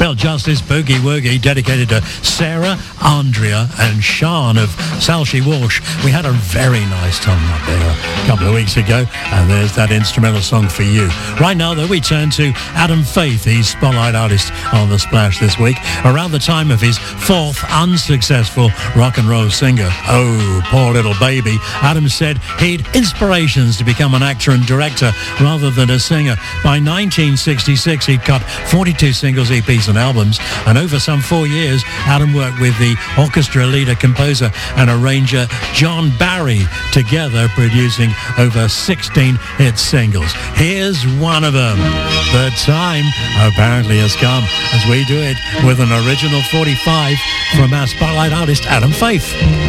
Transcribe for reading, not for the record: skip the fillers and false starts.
Well, Justice Boogie Woogie, dedicated to Sarah, Andrea and Sean of Salshi Walsh. We had a very nice time up there a couple of weeks ago, and there's that instrumental song for you. Right now, though, we turn to Adam Faith. He's Spotlight Artist on The Splash this week, around the time of his fourth unsuccessful rock and roll singer. Oh, poor little baby. Adam said he'd inspirations to become an actor and director rather than a singer. By 1966, he'd cut 42 singles, EPs and albums, and over some 4 years, Adam worked with the orchestra leader, composer and arranger John Barry, together producing over 16 hit singles. Here's one of them. The time apparently has come as we do it with an original 45 from our Spotlight artist, Adam Faith.